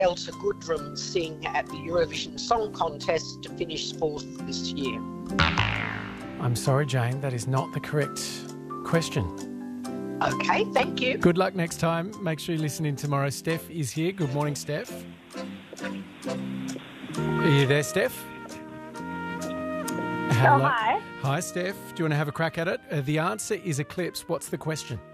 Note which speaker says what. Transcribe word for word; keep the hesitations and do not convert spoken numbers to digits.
Speaker 1: Elsa Goodrum sing at the Eurovision Song Contest to finish fourth this year?
Speaker 2: I'm sorry, Jane, that is not the correct question.
Speaker 1: Okay, thank you.
Speaker 2: Good luck next time. Make sure you listen in tomorrow. Steph is here. Good morning, Steph. Are you there, Steph?
Speaker 3: Oh, hi.
Speaker 2: Hi, Steph. Do you want to have a crack at it? Uh, the answer is eclipse. What's the question?